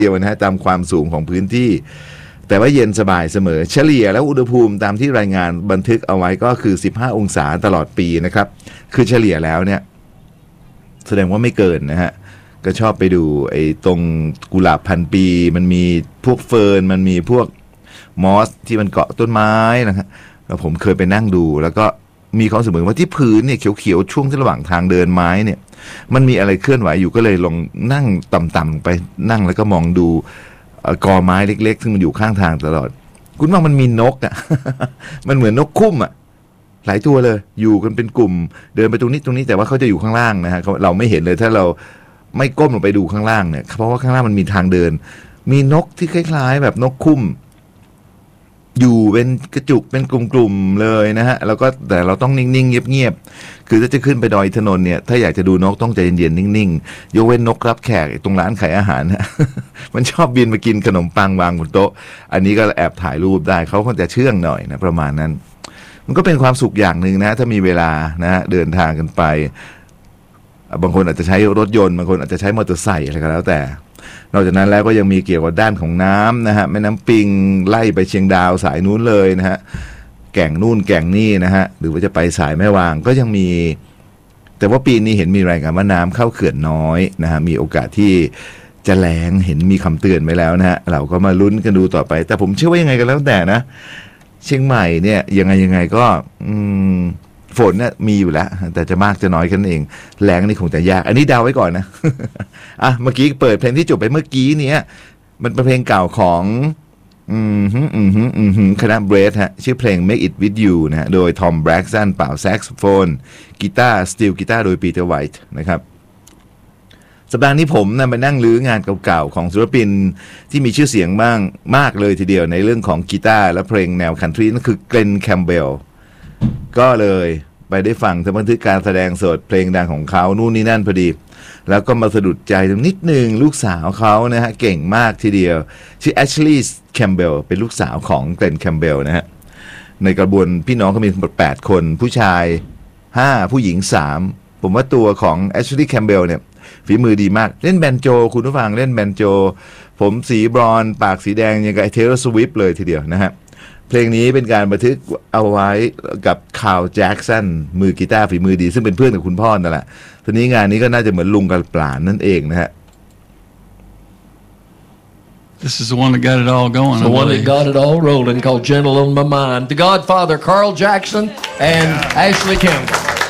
เดียวนะฮะตามความสูงของพื้นที่แต่ว่าเย็นสบายเสมอเฉลี่ยแล้วอุณหภูมิตามที่รายงานบันทึกเอาไว้ก็คือ15องศาตลอดปีนะครับคือเฉลี่ยแล้วเนี่ยแสดงว่าไม่เกินนะฮะก็ชอบไปดูไอ้ตรงกุหลาบพันปีมันมีพวกเฟิร์นมันมีพวกมอสที่มันเกาะต้นไม้นะครับแล้วผมเคยไปนั่งดูแล้วก็มีความรู้สึกเหมือนว่าที่พื้นเนี่ยเขียวๆช่วงที่ระหว่างทางเดินไม้เนี่ยมันมีอะไรเคลื่อนไหวอยู่ก็เลยลองนั่งต่ำๆไปนั่งแล้วก็มองดูกอไม้เล็กๆซึ่งมันอยู่ข้างทางตลอดคุณว่ามันมีนกอ่ะ มันเหมือนนกคุ้มอ่ะหลายตัวเลยอยู่กันเป็นกลุ่มเดินไปตรงนี้แต่ว่าเขาจะอยู่ข้างล่างนะฮะเราไม่เห็นเลยถ้าเราไม่ก้มลงไปดูข้างล่างเนี่ยเพราะว่าข้างล่างมันมีทางเดินมีนกที่คล้ายๆแบบนกคุ้มอยู่เป็นกระจุกเป็นกลุ่มๆเลยนะฮะแล้วก็แต่เราต้องนิ่งๆเงียบๆคือถ้าจะขึ้นไปดอยถนนเนี่ยถ้าอยากจะดูนกต้องใจเย็นๆนิ่งๆยกเว้นนกรับแขกตรงร้านขายอาหารฮะ มันชอบบินมากินขนมปังวางบนโต๊ะอันนี้ก็แอบถ่ายรูปได้เขาคงจะเชื่องหน่อยนะประมาณนั้นมันก็เป็นความสุขอย่างหนึ่งนะถ้ามีเวลานะฮะเดินทางกันไปบางคนอาจจะใช้รถยนต์บางคนอาจจะใช้มอเตอร์ไซค์อะไรก็แล้วแต่นอกจากนั้นแล้วก็ยังมีเกี่ยวกับด้านของน้ำนะฮะแม่น้ำปิงไล่ไปเชียงดาวสายนู้นเลยนะฮะแก่งนู่นแก่งนี่นะฮะหรือว่าจะไปสายแม่วางก็ยังมีแต่ว่าปีนี้เห็นมีรายงานว่าน้ำเข้าเขื่อนน้อยนะฮะมีโอกาสที่จะแล้งเห็นมีคำเตือนไว้แล้วนะฮะเราก็มาลุ้นกันดูต่อไปแต่ผมเชื่อว่ายังไงกันแล้วแต่นะเชียงใหม่เนี่ยยังไงก็ฝนเนี่ยมีอยู่แล้วแต่จะมากจะน้อยกันเองแรงนี่คงจะยากอันนี้เดาไว้ก่อนนะ อ่ะเมื่อกี้เปิดเพลงที่จบไปเมื่อกี้เนี้ยมันเป็นเพลงเก่าของคณะเบรดฮะชื่อเพลง Make It With You นะฮะโดยทอมแบร็กซันเป่าแซกโซโฟนกีตาร์สตีลกีตาร์โดยปีเตอร์ไวท์นะครับสัปดาห์นี้ผมไปนั่งลื้องานเก่าๆของศิลปินที่มีชื่อเสียงบ้างมากเลยทีเดียวในเรื่องของกีตาร์และเพลงแนวคันทรีนั่นคือเกรนแคมเบลก็เลยไปได้ฟังบันทึกการแสดงสดเพลงดังของเขานู่นนี่นั่นพอดีแล้วก็มาสะดุดใจตรงนิดนึงลูกสาวเขานะฮะเก่งมากทีเดียวชื่อแอชลีย์แคมเบลเป็นลูกสาวของเกรนแคมเบลนะฮะในกระบวนพี่น้องเขามีทั้งหมด8คนผู้ชาย5ผู้หญิง3ผมว่าตัวของแอชลีย์แคมเบลเนี่ยฝีมือดีมากเล่นแบนโจคุณผู้ฟังเล่นแบนโจผมสีบรอนซ์ปากสีแดงอย่างกับเทเลอร์สวิฟต์เลยทีเดียวนะฮะเพลงนี้เป็นการบันทึกเอาไว้กับคาร์ลแจ็คสันมือกีตาร์ฝีมือดีซึ่งเป็นเพื่อนกับคุณพ่อนั่นแหละทีนี้งานนี้ก็น่าจะเหมือนลุงกับปลานนั่นเองนะฮะ This is the one that got it all going. The one that got it all rolling called Gentle on My Mind. The Godfather, Carl Jackson and Ashley Campbell.